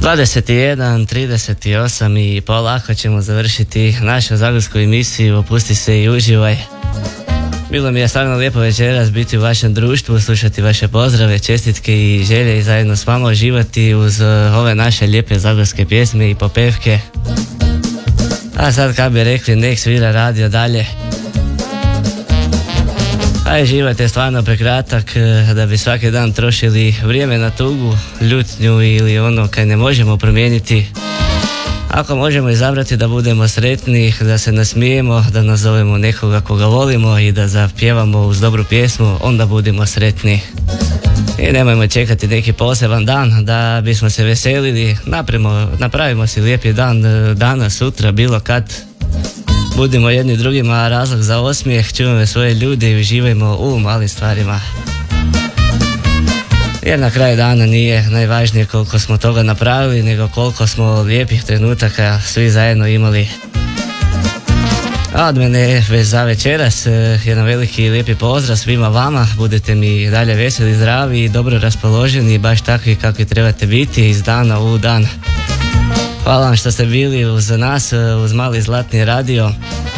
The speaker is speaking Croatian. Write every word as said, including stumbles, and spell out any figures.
dvadeset jedan trideset osam i polako ćemo završiti našu zagorsku emisiju. Opusti se i uživaj. Bilo mi je stvarno lijepo večeras biti u vašem društvu, slušati vaše pozdrave, čestitke i želje i zajedno s vama uživati uz ove naše lijepe zagorske pjesme i popevke. A sad kad bi rekli, nek svira radio dalje. A život je stvarno prekratak da bi svaki dan trošili vrijeme na tugu, ljutnju ili ono kaj ne možemo promijeniti. Ako možemo izabrati da budemo sretni, da se nasmijemo, da nazovemo nekoga koga volimo i da zapjevamo uz dobru pjesmu, onda budemo sretni. I nemojmo čekati neki poseban dan da bismo se veselili, napravimo, napravimo si lijepi dan danas, sutra, bilo kad. Budimo jedni drugima razlog za osmijeh, čuvajmo svoje ljude i uživajmo u malim stvarima. Jer na kraju dana nije najvažnije koliko smo toga napravili, nego koliko smo lijepih trenutaka svi zajedno imali. A od mene već za večeras jedan veliki i lijepi pozdrav svima vama. Budete mi dalje veseli, zdravi i dobro raspoloženi, baš takvi kakvi trebate biti iz dana u dan. Hvala vam što ste bili uz nas, uz Mali zlatni radio.